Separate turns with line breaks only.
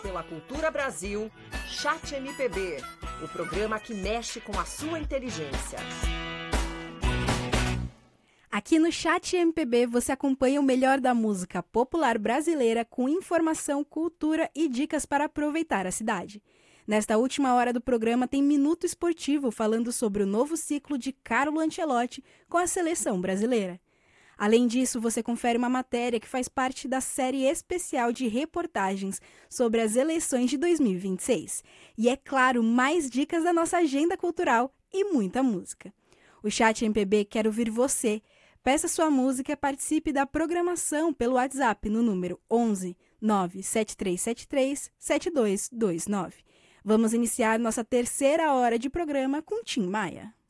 Pela Cultura Brasil, Chat MPB, o programa que mexe com a sua inteligência.
Aqui no Chat MPB você acompanha o melhor da música popular brasileira com informação, cultura e dicas para aproveitar a cidade. Nesta última hora do programa tem Minuto Esportivo falando sobre o novo ciclo de Carlo Ancelotti com a seleção brasileira. Além disso, você confere uma matéria que faz parte da série especial de reportagens sobre as eleições de 2026. E, é claro, mais dicas da nossa agenda cultural e muita música. O Chat MPB quer ouvir você. Peça sua música e participe da programação pelo WhatsApp no número 11 97373 7229. Vamos iniciar nossa terceira hora de programa com Tim Maia.